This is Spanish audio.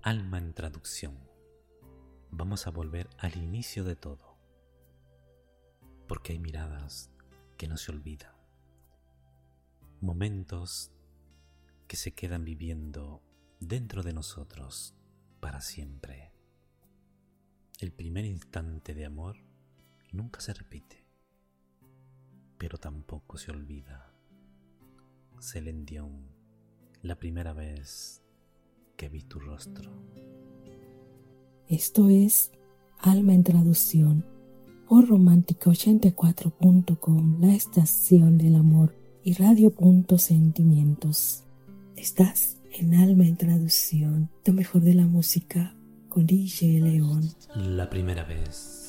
Alma en traducción. Vamos a volver al inicio de todo, porque hay miradas que no se olvidan, momentos que se quedan viviendo dentro de nosotros para siempre. El primer instante de amor nunca se repite, pero tampoco se olvida. Celine Dion, la primera vez que vi tu rostro. Esto es Alma en Traducción por romántica84.com, la estación del amor, y radio.sentimientos. Estás en Alma en Traducción, lo mejor de la música con DJ León. La primera vez